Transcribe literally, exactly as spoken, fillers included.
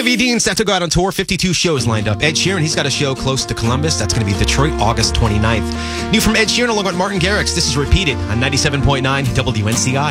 Olivia Dean set to go out on tour. fifty-two shows lined up. Ed Sheeran, he's got a show close to Columbus. That's going to be Detroit, August twenty-ninth. New from Ed Sheeran along with Martin Garrix. This is Repeated on ninety-seven point nine W N C I.